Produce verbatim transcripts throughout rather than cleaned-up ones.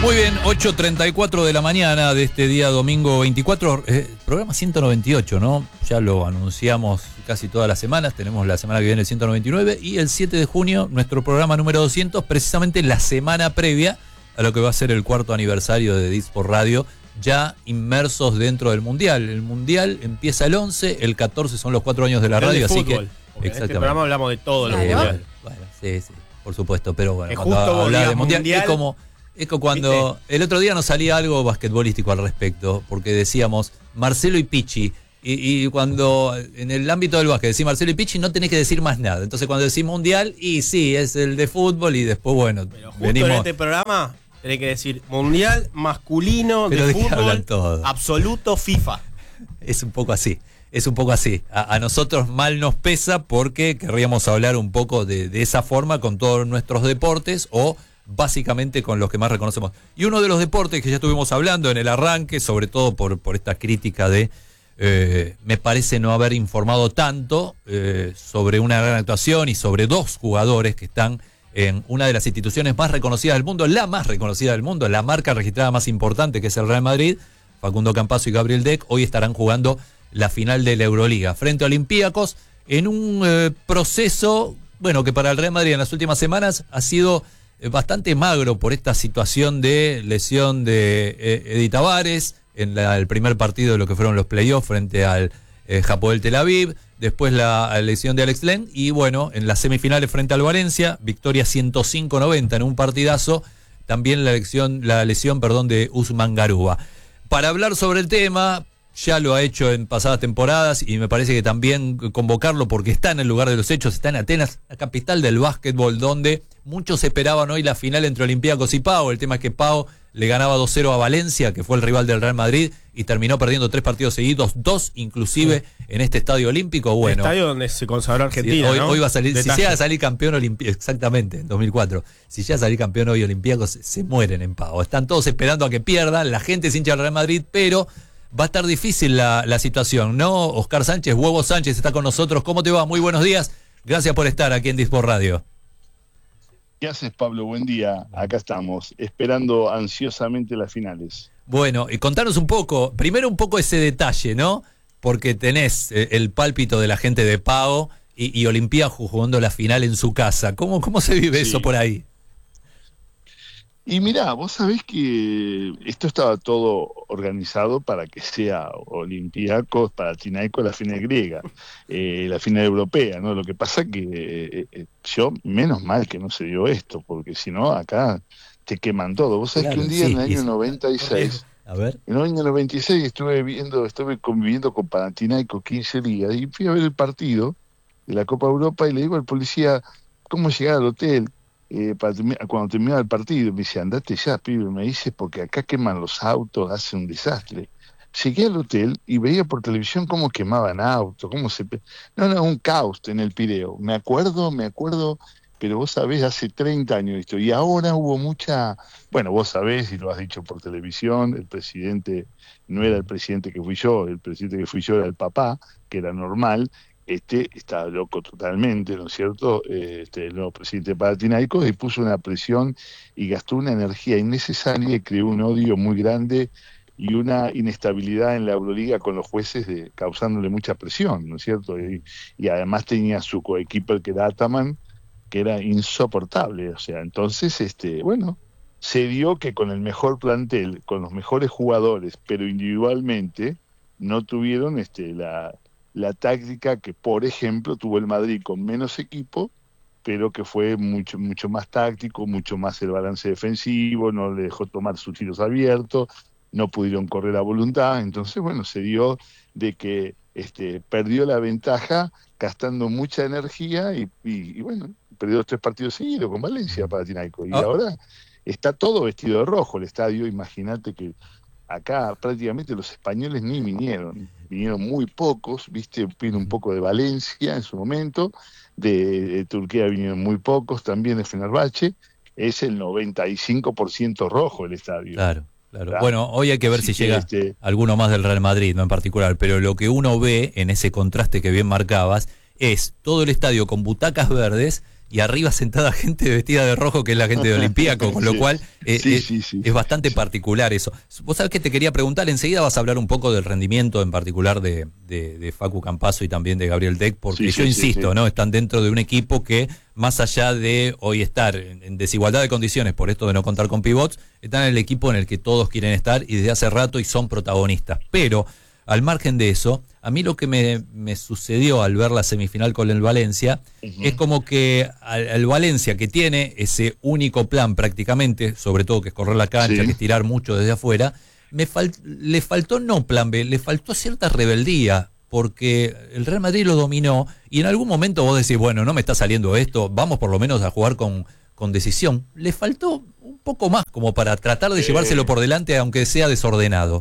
Muy bien, ocho treinta y cuatro de la mañana de este día domingo veinticuatro, eh, programa ciento noventa y ocho, ¿no? Ya lo anunciamos casi todas las semanas, tenemos la semana que viene el ciento noventa y nueve y el siete de junio nuestro programa número doscientos, precisamente la semana previa a lo que va a ser el cuarto aniversario de Dix por Radio, ya inmersos dentro del Mundial. El Mundial empieza el once, el catorce son los cuatro años de la radio, así que... En este programa hablamos de todo. Eh, bueno, bueno, sí, sí, por supuesto, pero bueno, es cuando justo habla de mundial, mundial, es como... Es como cuando ¿viste? El otro día nos salía algo basquetbolístico al respecto, porque decíamos Marcelo y Pichi, y, y cuando en el ámbito del básquet decís Marcelo y Pichi no tenés que decir más nada. Entonces cuando decís mundial, y sí, es el de fútbol, y después bueno, pero justo venimos... en este programa tenés que decir mundial masculino pero de, de fútbol todo. Absoluto FIFA. Es un poco así. Es un poco así. A, a nosotros mal nos pesa porque querríamos hablar un poco de, de esa forma con todos nuestros deportes o básicamente con los que más reconocemos. Y uno de los deportes que ya estuvimos hablando en el arranque, sobre todo por, por esta crítica de, eh, me parece no haber informado tanto eh, sobre una gran actuación y sobre dos jugadores que están en una de las instituciones más reconocidas del mundo, la más reconocida del mundo, la marca registrada más importante que es el Real Madrid. Facundo Campazzo y Gabriel Deck hoy estarán jugando la final de la Euroliga frente a Olympiacos en un eh, proceso, bueno, que para el Real Madrid en las últimas semanas ha sido bastante magro por esta situación de lesión de eh, Edi Tavares en la, el primer partido de lo que fueron los playoffs frente al eh, Hapoel Tel Aviv, después la lesión de Alex Len y bueno, en las semifinales frente al Valencia, victoria ciento cinco noventa en un partidazo, también la lesión, la lesión perdón, de Usman Garuba. Para hablar sobre el tema, ya lo ha hecho en pasadas temporadas y me parece que también convocarlo porque está en el lugar de los hechos, está en Atenas, la capital del básquetbol, donde muchos esperaban hoy la final entre Olympiacos y Pau. El tema es que Pau le ganaba dos cero a Valencia, que fue el rival del Real Madrid, y terminó perdiendo tres partidos seguidos, dos inclusive sí. en este estadio olímpico. Bueno, el estadio donde se consagró Argentina, sí, hoy, ¿no? hoy va a salir, Detalle. si llega a salir campeón Olimpia, exactamente, en dos mil cuatro, si llega a salir campeón hoy Olympiacos, se, se mueren en Pau. Están todos esperando a que pierdan, la gente es hincha del Real Madrid, pero va a estar difícil la, la situación, ¿no? Oscar Sánchez, Huevo Sánchez está con nosotros. ¿Cómo te va? Muy buenos días. Gracias por estar aquí en Dix por Radio. ¿Qué haces, Pablo? Buen día. Acá estamos, esperando ansiosamente las finales. Bueno, y contanos un poco, primero un poco ese detalle, ¿no? Porque tenés el pálpito de la gente de Pau y, y Olympiacos jugando la final en su casa. ¿Cómo, cómo se vive sí. eso por ahí? Y mirá, vos sabés que esto estaba todo organizado para que sea Olympiacos, Panathinaikos, la final griega, eh, la final europea, ¿no? Lo que pasa que eh, yo, menos mal que no se dio esto, porque si no, acá te queman todo. Vos sabés claro, que un día sí, en el año sí. noventa y seis, a ver. en el año noventa y seis estuve viendo, estuve conviviendo con Panathinaikos quince días y fui a ver el partido de la Copa Europa y le digo al policía cómo llegar al hotel. Eh, para terminar, cuando terminaba el partido me dice, andate ya, pibe, me dice, porque acá queman los autos, hace un desastre. Llegué al hotel y veía por televisión cómo quemaban autos, cómo se... No, no, un caos en el Pireo. Me acuerdo, me acuerdo, pero vos sabés, hace treinta años esto, y ahora hubo mucha... Bueno, vos sabés, y lo has dicho por televisión, el presidente no era el presidente que fui yo, el presidente que fui yo era el papá, que era normal. Este está loco totalmente, ¿no es cierto? Este, el nuevo presidente de Panathinaikos y puso una presión y gastó una energía innecesaria y creó un odio muy grande y una inestabilidad en la Euroliga con los jueces de, causándole mucha presión, ¿no es cierto? Y, y además tenía su coequiper que era Ataman, que era insoportable, o sea, entonces, este, bueno, se dio que con el mejor plantel, con los mejores jugadores, pero individualmente no tuvieron este, la... la táctica que, por ejemplo, tuvo el Madrid con menos equipo, pero que fue mucho mucho más táctico, mucho más el balance defensivo, no le dejó tomar sus tiros abiertos, no pudieron correr a voluntad, entonces, bueno, se dio de que este perdió la ventaja gastando mucha energía y, y, y bueno, perdió los tres partidos seguidos con Valencia, Panathinaikos, y oh. ahora está todo vestido de rojo el estadio, imagínate que acá prácticamente los españoles ni vinieron, vinieron muy pocos, viste, vino un poco de Valencia en su momento, de, de Turquía vinieron muy pocos, también de Fenerbahce, es el noventa y cinco por ciento rojo el estadio. Claro, claro. ¿Verdad? Bueno, hoy hay que ver Así si que llega este... alguno más del Real Madrid, no en particular, pero lo que uno ve en ese contraste que bien marcabas es todo el estadio con butacas verdes y arriba sentada gente vestida de rojo que es la gente de Olympiacos, con lo Sí. cual eh, Sí, eh, sí, sí. es bastante particular eso. Vos sabés que te quería preguntar, enseguida vas a hablar un poco del rendimiento en particular de, de, de Facu Campazzo y también de Gabriel Deck, porque Sí, yo sí, insisto, sí, sí. ¿no? Están dentro de un equipo que, más allá de hoy estar en, en desigualdad de condiciones por esto de no contar con pivots, están en el equipo en el que todos quieren estar y desde hace rato y son protagonistas. Pero, al margen de eso, a mí lo que me, me sucedió al ver la semifinal con el Valencia uh-huh. es como que al, al Valencia, que tiene ese único plan prácticamente, sobre todo que es correr la cancha, sí. que es tirar mucho desde afuera, me fal, le faltó no plan B, le faltó cierta rebeldía, porque el Real Madrid lo dominó y en algún momento vos decís, bueno, no me está saliendo esto, vamos por lo menos a jugar con, con decisión. Le faltó un poco más como para tratar de eh. llevárselo por delante, aunque sea desordenado.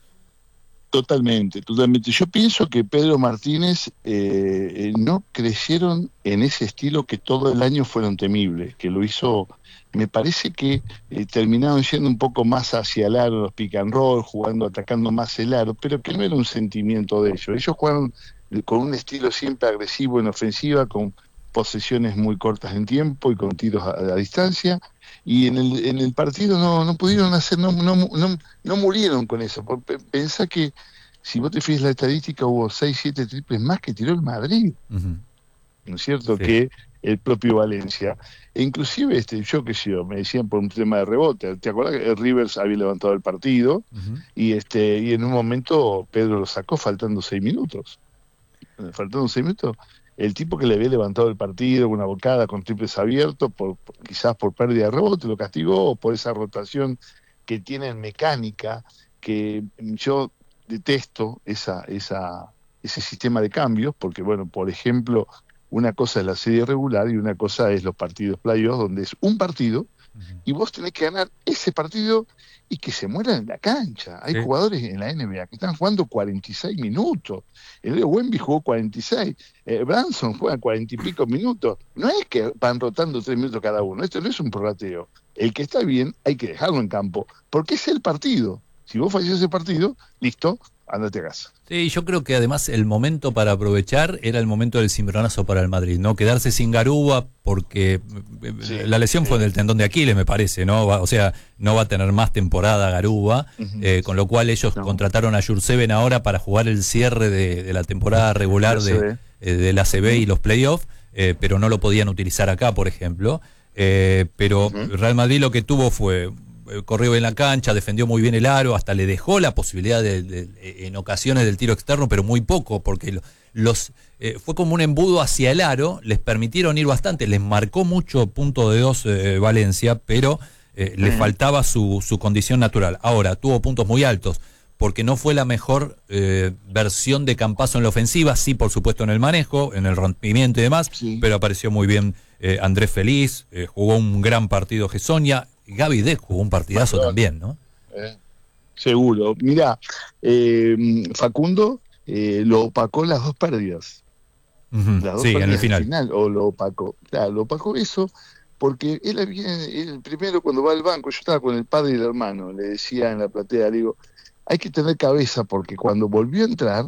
Totalmente, totalmente. Yo pienso que Pedro Martínez eh, no creyeron en ese estilo que todo el año fueron temibles, que lo hizo, me parece que eh, terminaron siendo un poco más hacia el aro, los pick and roll, jugando, atacando más el aro, pero que no era un sentimiento de ellos. Ellos jugaron con un estilo siempre agresivo en ofensiva, con posesiones muy cortas en tiempo y con tiros a, a distancia. Y en el en el partido no no pudieron hacer, no no no, no murieron con eso. Pensá que si vos te fijas la estadística, hubo seis, siete triples más que tiró el Madrid, uh-huh. ¿no es cierto? Sí. Que el propio Valencia. E inclusive, este, yo qué sé yo, me decían por un tema de rebote. ¿Te acuerdas que Rivers había levantado el partido? Uh-huh. Y este y en un momento Pedro lo sacó faltando seis minutos. Faltando seis minutos. El tipo que le había levantado el partido, una bocada con triples abiertos, por, por, quizás por pérdida de rebote, lo castigó, o por esa rotación que tienen mecánica, que yo detesto esa, esa, ese sistema de cambios, porque, bueno, por ejemplo, una cosa es la serie regular y una cosa es los partidos playoffs, donde es un partido, uh-huh. y vos tenés que ganar ese partido y que se mueran en la cancha. Hay sí. jugadores en la N B A que están jugando cuarenta y seis minutos. El de Wemby jugó cuarenta y seis. Eh, Branson juega cuarenta y pico minutos. No es que van rotando tres minutos cada uno. Esto no es un prorrateo. El que está bien hay que dejarlo en campo, porque es el partido. Si vos fallás ese partido, listo, andate a casa. Sí, yo creo que además el momento para aprovechar era el momento del cimbronazo para el Madrid, ¿no? Quedarse sin Garuba porque sí, la lesión sí. fue del tendón de Aquiles, me parece, ¿no? O sea, no va a tener más temporada Garuba, uh-huh. eh, con lo cual ellos no. contrataron a Jurseven ahora para jugar el cierre de, de la temporada regular de, eh, de la A C B uh-huh. y los playoffs, eh, pero no lo podían utilizar acá, por ejemplo. Eh, pero uh-huh. Real Madrid lo que tuvo fue... corrió en la cancha, defendió muy bien el aro, hasta le dejó la posibilidad de, de, de, en ocasiones del tiro externo, pero muy poco, porque los eh, fue como un embudo hacia el aro, les permitieron ir bastante, les marcó mucho punto de dos eh, Valencia, pero eh, le faltaba su, su condición natural. Ahora, tuvo puntos muy altos, porque no fue la mejor eh, versión de Campazzo en la ofensiva, sí, por supuesto, en el manejo, en el rompimiento y demás, sí. pero apareció muy bien eh, Andrés Feliz, eh, jugó un gran partido Gessonia, Gaby Deck jugó un partidazo Perdón. también, ¿no? Eh, seguro. Mirá, eh, Facundo eh, lo opacó las dos pérdidas. Uh-huh. Las dos sí, pérdidas en el final. final. O lo opacó. Claro, lo opacó eso porque él, había, él primero cuando va al banco, yo estaba con el padre y el hermano, le decía en la platea, le digo, hay que tener cabeza porque cuando volvió a entrar,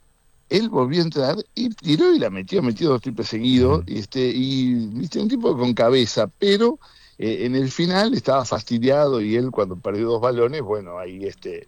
él volvió a entrar y tiró y la metió, metió dos triples seguidos, uh-huh. y, este, y viste, un tipo con cabeza, pero... Eh, en el final estaba fastidiado y él cuando perdió dos balones, bueno, ahí este,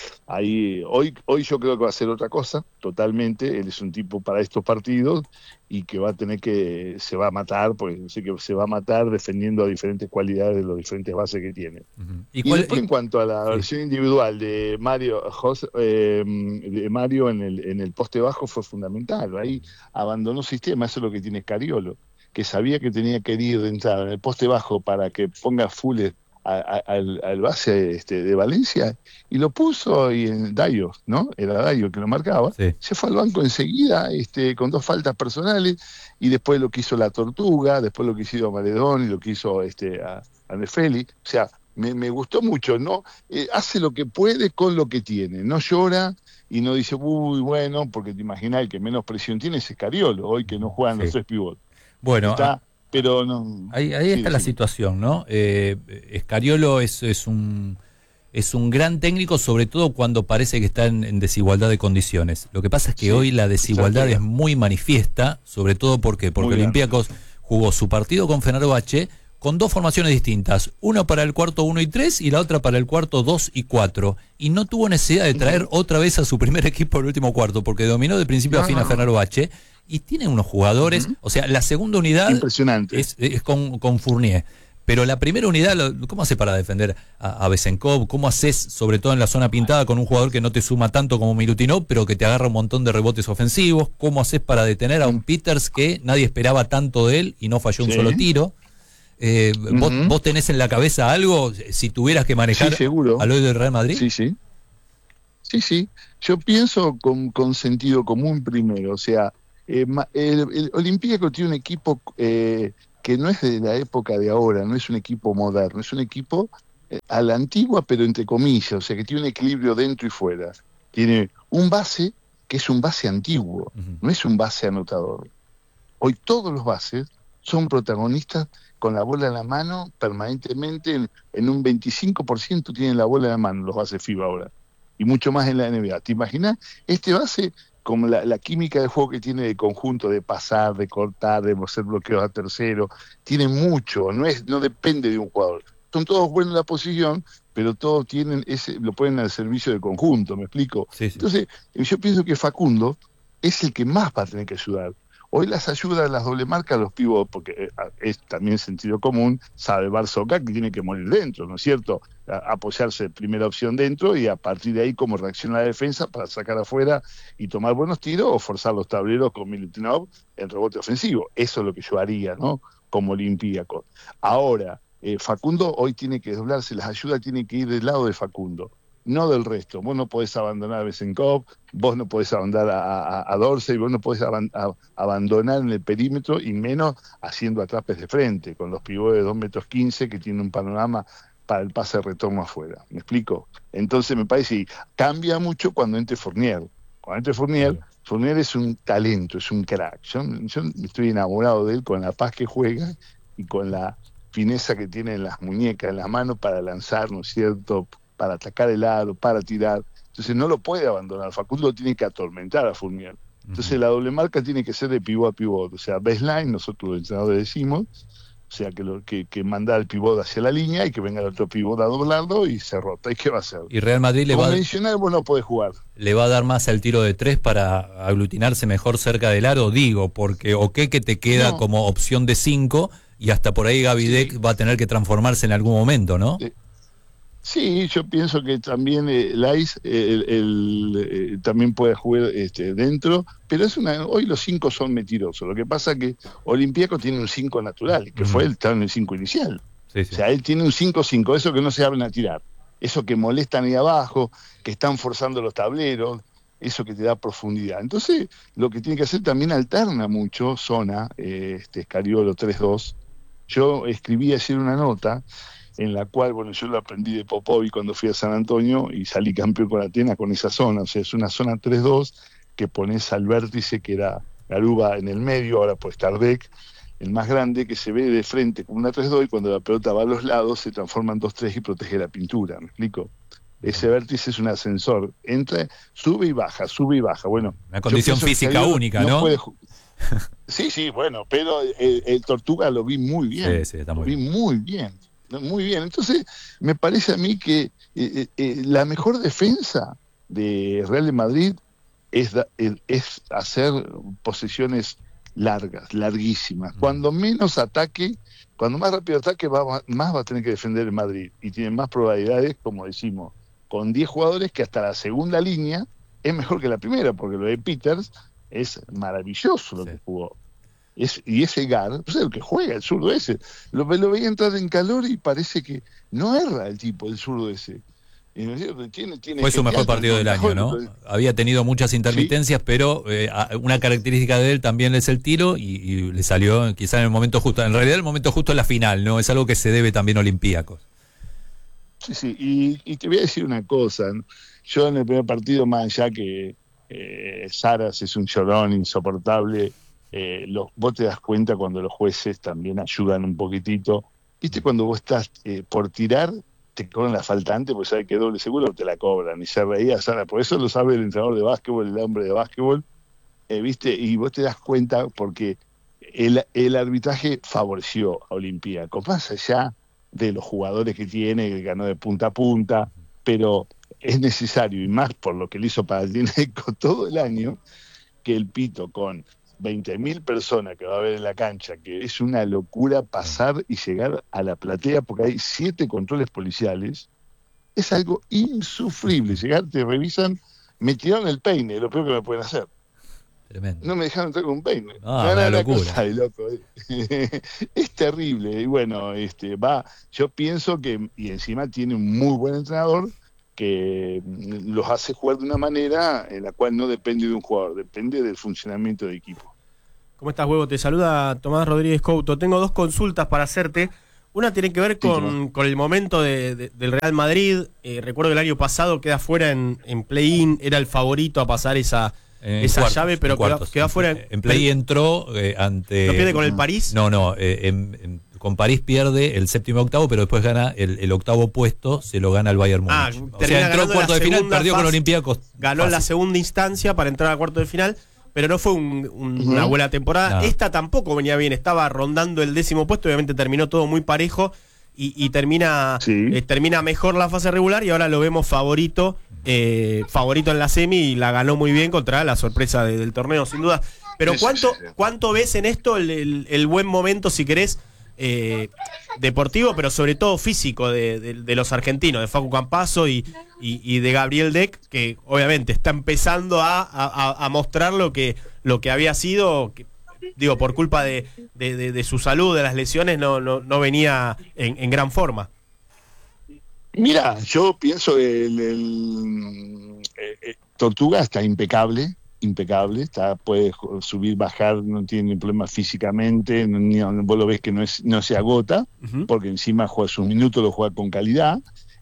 ahí hoy hoy yo creo que va a ser otra cosa, totalmente. Él es un tipo para estos partidos y que va a tener que, se va a matar, porque sé que se va a matar defendiendo diferentes cualidades de los diferentes bases que tiene. Uh-huh. ¿Y, cuál, y después, y... en cuanto a la sí. versión individual de Mario, José, eh, de Mario en el en el poste bajo fue fundamental. Ahí abandonó sistema, eso es lo que tiene Scariolo, que sabía que tenía que ir de entrada en el poste bajo para que ponga full a, a, al, al base este, de Valencia, y lo puso y en Dayo, ¿no? Era Dayo que lo marcaba, sí. Se fue al banco enseguida este, con dos faltas personales, y después lo que hizo la Tortuga, después lo que hizo Maledón y lo que hizo este, a, a Nefeli. O sea, me, me gustó mucho, ¿no? Eh, hace lo que puede con lo que tiene, no llora y no dice, uy, bueno, porque te imaginas el que menos presión tiene es Scariolo, hoy que no juegan sí. los tres pivotes. Bueno, está, pero no, ahí, ahí sí, está sí. la situación, ¿no? Eh, Scariolo es, es un es un gran técnico, sobre todo cuando parece que está en, en desigualdad de condiciones. Lo que pasa es que sí, hoy la desigualdad es muy manifiesta, sobre todo porque porque Olympiacos jugó su partido con Fenerbahce con dos formaciones distintas, una para el cuarto uno y tres y la otra para el cuarto dos y cuatro, y no tuvo necesidad de traer otra vez a su primer equipo el último cuarto, porque dominó de principio no, a fin a no. Fenerbahce, y tiene unos jugadores, uh-huh. o sea, la segunda unidad impresionante. es, es con, con Fournier, pero la primera unidad, ¿cómo hace para defender a, a Besenkov? ¿Cómo haces, sobre todo en la zona pintada, con un jugador que no te suma tanto como Milutinov, pero que te agarra un montón de rebotes ofensivos? ¿Cómo haces para detener a un Peters que nadie esperaba tanto de él y no falló un sí. solo tiro? Eh, uh-huh. ¿vos, ¿Vos tenés en la cabeza algo, si tuvieras que manejar sí, seguro. al hoy del Real Madrid? Sí, sí. Sí, sí. Yo pienso con, con sentido común primero. O sea, eh, el, el Olympiacos tiene un equipo eh, que no es de la época de ahora, no es un equipo moderno, es un equipo eh, a la antigua, pero entre comillas, o sea, que tiene un equilibrio dentro y fuera. Tiene un base que es un base antiguo, uh-huh. no es un base anotador. Hoy todos los bases son protagonistas con la bola en la mano permanentemente, en, en un veinticinco por ciento tienen la bola en la mano los bases FIBA ahora, y mucho más en la N B A. ¿Te imaginas? Este base, como la, la química de juego que tiene de conjunto, de pasar, de cortar, de hacer bloqueos a tercero, tiene mucho, no es no depende de un jugador. Son todos buenos en la posición, pero todos tienen ese, lo ponen al servicio del conjunto, ¿me explico? Sí, sí. Entonces, yo pienso que Facundo es el que más va a tener que ayudar. Hoy las ayudas, las doble marcas, los pivots, porque es también sentido común, sabe Barzoca que tiene que morir dentro, ¿no es cierto? A, apoyarse primera opción dentro y a partir de ahí cómo reacciona la defensa para sacar afuera y tomar buenos tiros o forzar los tableros con Milutinov en rebote ofensivo. Eso es lo que yo haría, ¿no? Como Olympiacos. Ahora, eh, Facundo hoy tiene que doblarse, las ayudas tienen que ir del lado de Facundo, no del resto. Vos no podés abandonar a Besenkov, vos no podés abandonar a, a, a Dorsey, vos no podés aban, a, abandonar en el perímetro, y menos haciendo atrapes de frente, con los pivotes de dos metros quince que tienen un panorama para el pase de retorno afuera. ¿Me explico? Entonces me parece que cambia mucho cuando entre Fournier. Cuando entre Fournier, Fournier es un talento, es un crack. Yo, yo estoy enamorado de él con la paz que juega y con la fineza que tiene en las muñecas, en las manos para lanzar, ¿no es cierto?, para atacar el aro, para tirar. Entonces no lo puede abandonar. Facundo tiene que atormentar a Fournier. Entonces uh-huh. la doble marca tiene que ser de pivot a pivot. O sea, baseline, nosotros los entrenadores decimos, o sea, que, lo, que, que manda el pivot hacia la línea y que venga el otro pivot a doblarlo y se rota. ¿Y qué va a hacer? Y Real Madrid le va, mencionar, vos no podés jugar. ¿Le va a dar más al tiro de tres para aglutinarse mejor cerca del aro? Digo, porque o qué que te queda no. como opción de cinco y hasta por ahí Gavidec sí. va a tener que transformarse en algún momento, ¿no? Sí. Sí, yo pienso que también eh, Lais eh, el, el, eh, también puede jugar este, dentro, pero es una hoy los cinco son mentirosos. Lo que pasa es que Olympiacos tiene un cinco natural, que uh-huh. fue el estaba en el cinco inicial. Sí, sí. O sea, él tiene un cinco cinco, eso que no se abren a tirar, eso que molestan ahí abajo, que están forzando los tableros, eso que te da profundidad. Entonces, lo que tiene que hacer también alterna mucho zona, eh, este Scariolo tres dos. Yo escribí ayer una nota en la cual, bueno, yo lo aprendí de Popovi cuando fui a San Antonio y salí campeón con Atenas con esa zona. O sea, es una zona tres dos que pones al vértice, que era Garuba en el medio, ahora puede estar Beck, el más grande, que se ve de frente como una tres dos, y cuando la pelota va a los lados se transforma en dos tres y protege la pintura. ¿Me explico? Ese vértice es un ascensor, entra, sube y baja, sube y baja. Bueno, una condición física única, ¿no? ¿no? Puede... sí, sí, bueno, pero el, el Tortuga lo vi muy bien. Sí, sí, está muy lo vi bien. muy bien. Muy bien, entonces me parece a mí que eh, eh, la mejor defensa de Real de Madrid es, da, es hacer posesiones largas, larguísimas. Cuando menos ataque, cuando más rápido ataque, va, más va a tener que defender el Madrid, y tiene más probabilidades, como decimos, con diez jugadores, que hasta la segunda línea es mejor que la primera, porque lo de Peters es maravilloso lo sí. que jugó. Es, y ese Gar, pues el que juega, el zurdo ese, lo, lo veía entrar en calor y parece que no erra el tipo, el zurdo ese. Y, ¿no es cierto? Tiene, tiene Fue su mejor partido del año, ¿no? Había tenido muchas intermitencias, sí. pero eh, una característica de él también es el tiro, y, y le salió quizá en el momento justo. En realidad el momento justo es la final, ¿no? Es algo que se debe también a Olympiacos. Sí, sí, y, y te voy a decir una cosa, ¿no? Yo en el primer partido, más allá que eh, Saras es un llorón insoportable, Eh, los, vos te das cuenta cuando los jueces también ayudan un poquitito. ¿Viste cuando vos estás eh, por tirar, te cobran la falta antes, porque sabes que doble seguro te la cobran? Y se reía Sara, por eso lo sabe el entrenador de básquetbol, el hombre de básquetbol, eh, ¿viste? Y vos te das cuenta porque el, el arbitraje favoreció a Olympiacos, más allá de los jugadores que tiene, que ganó de punta a punta, pero es necesario, y más por lo que le hizo Panathinaikos todo el año, que el Pito con veinte mil personas que va a ver en la cancha, que es una locura pasar y llegar a la platea, porque hay siete controles policiales, es algo insufrible. Llegar, te revisan, me tiraron el peine, lo peor que me pueden hacer. Tremendo. No me dejaron entrar con un peine. Ah, no, una no, locura. Cosa de loco. Es terrible. Y bueno, este, va, yo pienso que, y encima tiene un muy buen entrenador, que los hace jugar de una manera en la cual no depende de un jugador, depende del funcionamiento del equipo. ¿Cómo estás, Huevo? Te saluda Tomás Rodríguez Couto. Tengo dos consultas para hacerte. Una tiene que ver con, con el momento de, de, del Real Madrid. Eh, recuerdo que el año pasado queda fuera en, en play-in, era el favorito a pasar esa, esa cuartos, llave, pero quedó, quedó fuera. En, en play entró eh, ante... ¿Lo pierde con el París? No, no, eh, en, en, con París pierde el séptimo octavo, pero después gana el, el octavo puesto, se lo gana el Bayern Múnich. Ah, o sea, entró en cuarto de final, perdió fase, con Olympiacos. Ganó fácil. En la segunda instancia para entrar a cuarto de final, pero no fue un, un, uh-huh. una buena temporada. No. Esta tampoco venía bien, estaba rondando el décimo puesto, obviamente terminó todo muy parejo y, y termina, sí. eh, termina mejor la fase regular y ahora lo vemos favorito, eh, favorito en la semi y la ganó muy bien contra la sorpresa de, del torneo, sin duda. Pero ¿cuánto, cuánto ves en esto el, el, el buen momento, si querés, Eh, deportivo, pero sobre todo físico de, de, de los argentinos, de Facu Campazzo y, y, y de Gabriel Deck, que obviamente está empezando a, a, a mostrar lo que, lo que había sido, que, digo, por culpa de, de, de, de su salud, de las lesiones, no, no, no venía en, en gran forma. Mira, yo pienso que el, el, el Tortuga está impecable, impecable, está, puede subir, bajar, no tiene problemas físicamente, no, ni, vos lo ves que no, es, no se agota, uh-huh. porque encima juega sus minutos, lo juega con calidad.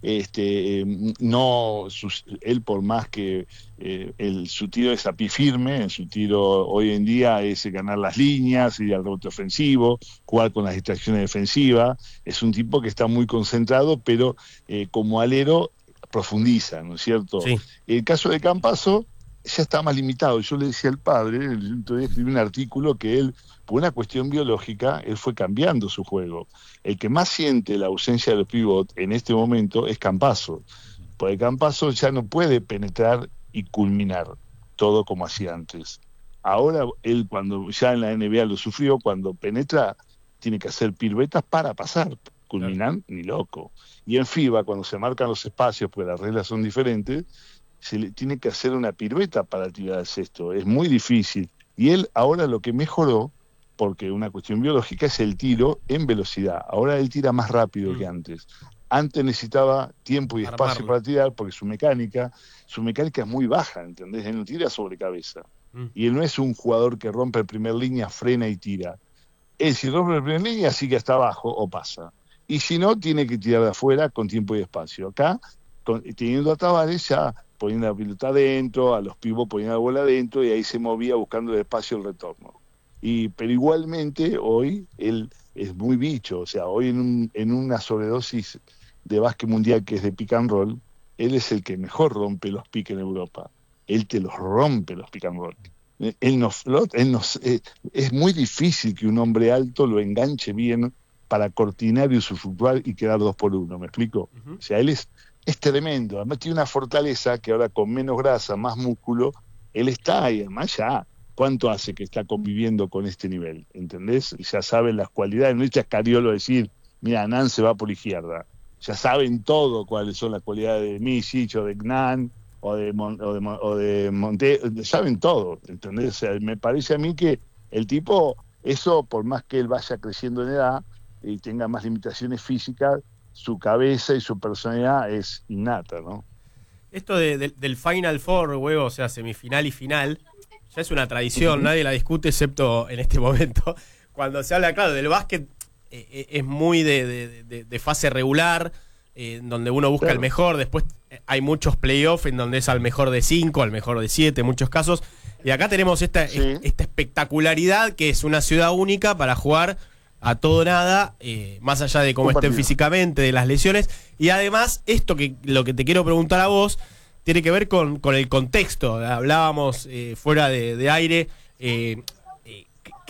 Este, no, sus, él por más que eh, el, su tiro es a pie firme, su tiro hoy en día es ganar las líneas, ir al rebote ofensivo, jugar con las distracciones defensivas, es un tipo que está muy concentrado, pero eh, como alero profundiza, ¿no es cierto? Sí. El caso de Campazzo ya está más limitado. Yo le decía al padre, entonces escribí un artículo que él, por una cuestión biológica, él fue cambiando su juego. El que más siente la ausencia de los pivot en este momento es Campazzo, porque Campazzo ya no puede penetrar y culminar todo como hacía antes. Ahora él, cuando ya en la N B A lo sufrió, cuando penetra tiene que hacer piruetas para pasar, culminar ni loco. Y en FIBA, cuando se marcan los espacios, porque las reglas son diferentes, se le tiene que hacer una pirueta para tirar el cesto, es muy difícil. Y él ahora lo que mejoró, porque una cuestión biológica, es el tiro en velocidad. Ahora él tira más rápido mm. que antes. Antes necesitaba tiempo y espacio Armarlo. para tirar, porque su mecánica, su mecánica es muy baja, ¿entendés? Él no tira sobre cabeza. Mm. Y él no es un jugador que rompe el primer línea, frena y tira. Él si rompe el primer línea, sigue hasta abajo o pasa. Y si no, tiene que tirar de afuera con tiempo y espacio. Acá, con, teniendo a Tavares, ya poniendo la pelota adentro, a los pibos poniendo la bola adentro, y ahí se movía buscando el espacio el retorno. Y, pero igualmente hoy él es muy bicho, o sea, hoy en, un, en una sobredosis de básquet mundial que es de pick and roll, él es el que mejor rompe los pick en Europa. Él te los rompe los pick and roll. Él no flota, él no, eh, es muy difícil que un hombre alto lo enganche bien para cortinar y usufructuar y quedar dos por uno, ¿me explico? Uh-huh. O sea, él es Es tremendo, además tiene una fortaleza que ahora con menos grasa, más músculo, él está ahí, además ya, ¿cuánto hace que está conviviendo con este nivel? ¿Entendés? Ya saben las cualidades, no es Scariolo decir, mira, Nan se va por la izquierda, ya saben todo cuáles son las cualidades de Misic o de Gnan o de, Mon, o de, o de Monte, saben todo, ¿entendés? O sea, me parece a mí que el tipo, eso por más que él vaya creciendo en edad y tenga más limitaciones físicas, su cabeza y su personalidad es innata, ¿no? Esto de, de, del Final Four, huevo, o sea, semifinal y final, ya es una tradición, uh-huh. nadie la discute excepto en este momento. Cuando se habla, claro, del básquet, eh, es muy de, de, de, de fase regular, eh, donde uno busca claro. el mejor, después hay muchos playoffs en donde es al mejor de cinco, al mejor de siete, en muchos casos, y acá tenemos esta, sí. esta espectacularidad que es una ciudad única para jugar a todo nada, eh, más allá de cómo Un estén partido. físicamente, de las lesiones, y además esto que lo que te quiero preguntar a vos tiene que ver con, con el contexto. Hablábamos eh, fuera de, de aire, eh, eh,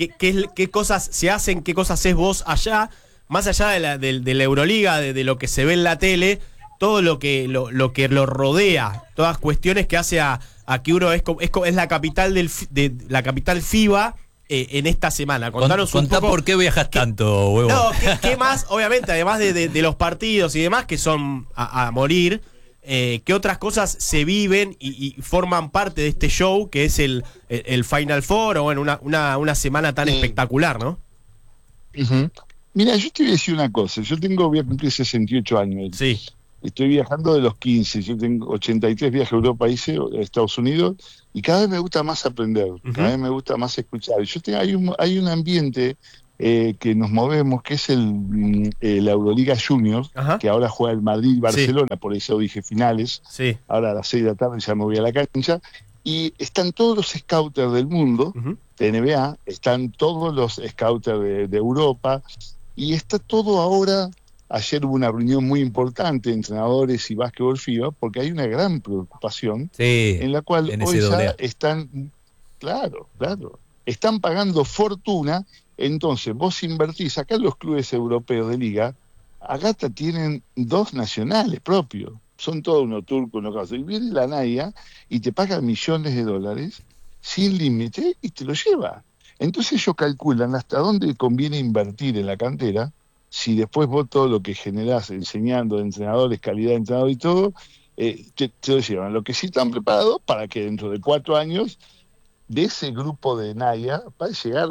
qué, qué, qué cosas se hacen, qué cosas haces vos allá, más allá de la, de, de la Euroliga, de, de lo que se ve en la tele, todo lo que lo, lo que lo rodea, todas cuestiones que hace a, a que uno es, es, es la capital del de la capital FIBA eh, en esta semana. Contanos Contá un poco por qué viajas qué, tanto, huevo. No, ¿qué, qué más? Obviamente, además de, de, de los partidos y demás, que son a, a morir, eh, ¿qué otras cosas se viven y, y forman parte de este show que es el, el, el Final Four o bueno, una, una, una semana tan eh, espectacular, ¿no? Uh-huh. Mira, yo te voy a decir una cosa. Yo tengo, voy a cumplir sesenta y ocho años. Sí. Estoy viajando de los quince, yo tengo ochenta y tres viajes a Europa, hice a Estados Unidos, y cada vez me gusta más aprender, uh-huh. cada vez me gusta más escuchar. Yo tengo, hay, un, hay un ambiente eh, que nos movemos, que es el, el Euroliga Junior, uh-huh. que ahora juega el Madrid y Barcelona, sí. por eso dije finales, sí. ahora a las seis de la tarde ya me voy a la cancha, y están todos los scouters del mundo, uh-huh. de N B A, están todos los scouters de, de Europa, y está todo ahora... Ayer hubo una reunión muy importante de entrenadores y básquetbol FIBA porque hay una gran preocupación sí, en la cual hoy ya están, claro, claro, están pagando fortuna, entonces vos invertís, acá los clubes europeos de liga, acá tienen dos nacionales propios, son todos uno turco, uno caso, y viene la Naya y te paga millones de dólares sin límite y te lo lleva. Entonces ellos calculan hasta dónde conviene invertir en la cantera, si después vos todo lo que generás enseñando de entrenadores, calidad de entrenador y todo, eh, te, te lo llevan. Lo que sí están preparados para que dentro de cuatro años de ese grupo de Naya va a llegar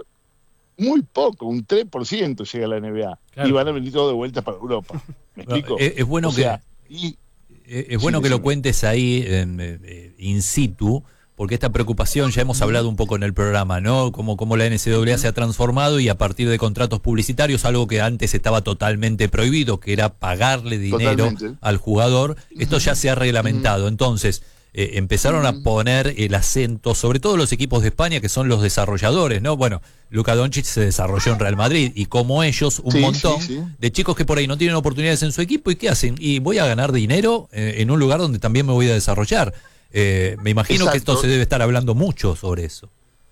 muy poco, un tres por ciento llega a la N B A. Claro. Y van a venir todo de vuelta para Europa. ¿Me explico? Es, es bueno o que, sea, y, es bueno sí, que lo cuentes ahí en, eh, in situ, porque esta preocupación ya hemos hablado un poco en el programa, ¿no? Como, como la N C A A se ha transformado y a partir de contratos publicitarios, algo que antes estaba totalmente prohibido, que era pagarle dinero totalmente al jugador, esto ya se ha reglamentado. Entonces, eh, empezaron a poner el acento, sobre todo los equipos de España, que son los desarrolladores, ¿no? Bueno, Luka Doncic se desarrolló en Real Madrid y como ellos, un sí, montón sí, sí. de chicos que por ahí no tienen oportunidades en su equipo, ¿y qué hacen? Y voy a ganar dinero eh, en un lugar donde también me voy a desarrollar. Eh, me imagino Exacto. que esto se debe estar hablando mucho sobre eso.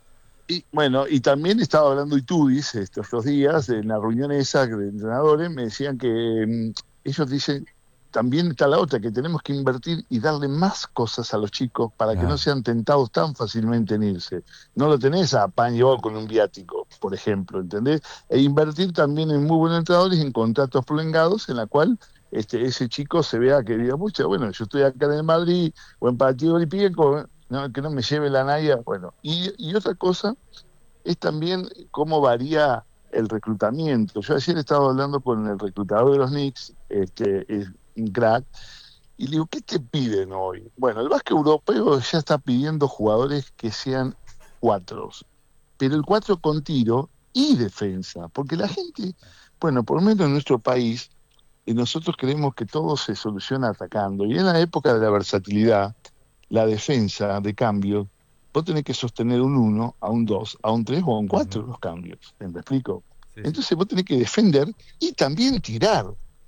Y bueno, y también estaba hablando Itudis estos dos días, en la reunión esa de entrenadores, me decían que um, ellos dicen, también está la otra, que tenemos que invertir y darle más cosas a los chicos para ah. que no sean tentados tan fácilmente en irse. No lo tenés a pan y con un viático, por ejemplo, ¿entendés? E invertir también en muy buenos entrenadores, en contratos prolongados, en la cual... Este, ese chico se vea que diga, pucha, bueno, yo estoy acá en el Madrid, o en Partido Olímpico, no, que no me lleve la Naya, bueno. Y, y otra cosa es también cómo varía el reclutamiento. Yo ayer estaba hablando con el reclutador de los Knicks, este, es un crack, y le digo, ¿qué te piden hoy? Bueno, el básquet europeo ya está pidiendo jugadores que sean cuatros, pero el cuatro con tiro y defensa, porque la gente, bueno, por lo menos en nuestro país, y nosotros creemos que todo se soluciona atacando. Y en la época de la versatilidad, la defensa de cambio, vos tenés que sostener un uno, a un dos, a un tres o a un cuatro uh-huh. los cambios. ¿Me explico? Sí. Entonces vos tenés que defender y también tirar.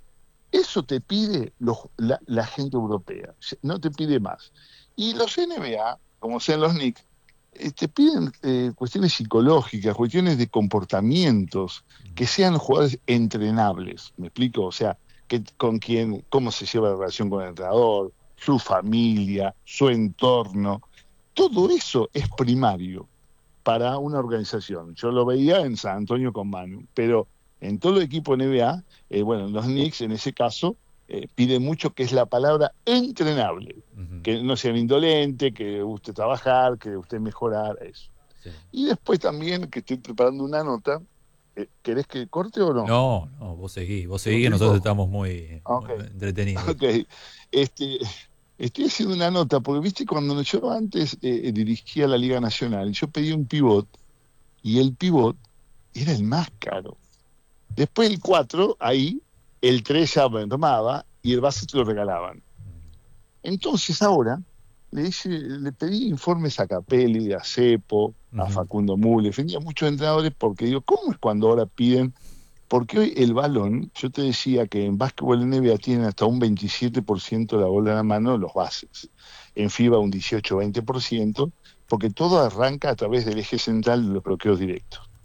Eso te pide los, la, la gente europea, no te pide más. Y los N B A, como sean los Knicks, eh, te piden eh, cuestiones psicológicas, cuestiones de comportamientos, que sean jugadores entrenables. ¿Me explico? O sea, que, con quién, cómo se lleva la relación con el entrenador, su familia, su entorno. Todo eso es primario para una organización. Yo lo veía en San Antonio con Manu, pero en todo el equipo N B A, eh, bueno, los Knicks en ese caso eh, piden mucho que es la palabra entrenable, uh-huh. que no sean indolentes, que le guste trabajar, que le guste mejorar, eso. Sí. Y después también, que estoy preparando una nota, ¿querés que corte o no? No, no, vos seguís, vos seguís, que nosotros estamos muy, okay. muy entretenidos. Ok, este, estoy haciendo una nota, porque viste, cuando yo antes eh, dirigía la Liga Nacional, yo pedí un pivot, y el pivot era el más caro. Después el cuatro, ahí, el tres ya me tomaba, y el base te lo regalaban. Entonces ahora, le, hice, le pedí informes a Capelli, a Cepo, a Facundo Mule, defendía a muchos entrenadores porque digo, ¿cómo es cuando ahora piden? Porque hoy el balón, yo te decía que en básquetbol N B A tienen hasta un veintisiete por ciento de la bola en la mano los bases, en FIBA un dieciocho a veinte por ciento, porque todo arranca a través del eje central de los bloqueos directos.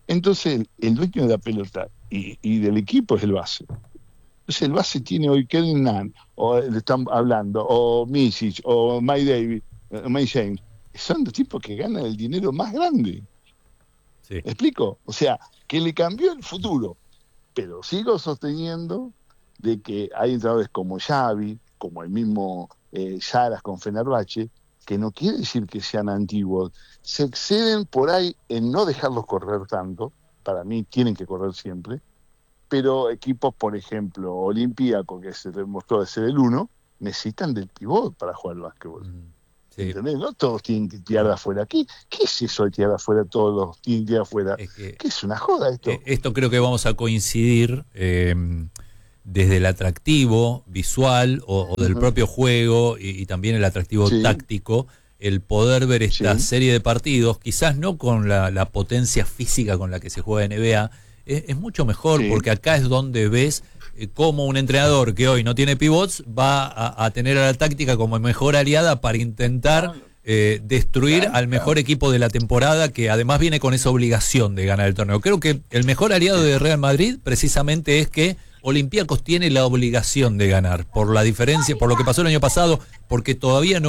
Entonces, el dueño de la pelota y, y del equipo es el base. Entonces, el base tiene hoy Kevin Nunn, o le están hablando, o Misic, o Mike Davis, o Mike James. Son los tipos que ganan el dinero más grande. Sí. ¿Me explico? O sea, que le cambió el futuro. Pero sigo sosteniendo de que hay entrenadores como Xavi, como el mismo eh, Saras con Fenerbahce, que no quiere decir que sean antiguos, se exceden por ahí en no dejarlos correr tanto, para mí tienen que correr siempre, pero equipos, por ejemplo, Olympiacos, que se demostró de ser el uno, necesitan del pivot para jugar al básquetbol. Sí. ¿Entendés? No todos tienen que tirar de afuera. ¿Qué, ¿Qué es eso de tirar de afuera? Todos los tienen que tirar de afuera. Es que, ¿qué es una joda esto? Eh, esto creo que vamos a coincidir eh, desde el atractivo visual o, o del uh-huh. propio juego y, y también el atractivo sí. táctico, el poder ver esta sí. serie de partidos, quizás no con la, la potencia física con la que se juega en N B A, es, es mucho mejor, sí. porque acá es donde ves eh, cómo un entrenador que hoy no tiene pivots va a, a tener a la táctica como mejor aliada para intentar eh, destruir claro, al mejor claro. equipo de la temporada, que además viene con esa obligación de ganar el torneo. Creo que el mejor aliado de Real Madrid precisamente es que Olympiacos tiene la obligación de ganar, por la diferencia, por lo que pasó el año pasado, porque todavía no